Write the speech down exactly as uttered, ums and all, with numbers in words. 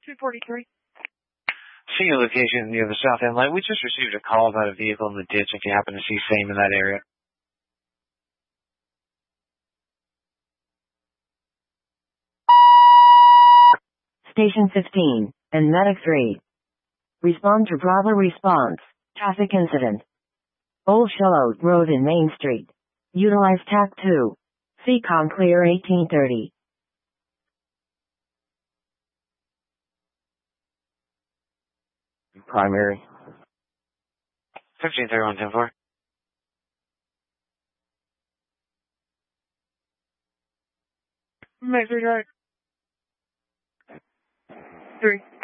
two forty-three. Senior location near the South End Light. We just received a call about a vehicle in the ditch if you happen to see same in that area. Station fifteen and Medic three. Respond to Bravo response. Traffic incident. Old Shallow Road in Main Street. Utilize T A C two. C COM clear eighteen thirty. Primary. fifteen thirty-one ten four. Make three drive. Three.